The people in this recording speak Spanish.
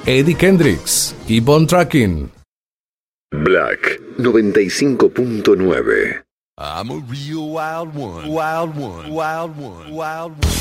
Eddie Kendricks y Von Tracking. Black 95.9. I'm a real wild one, wild one, wild one, wild one.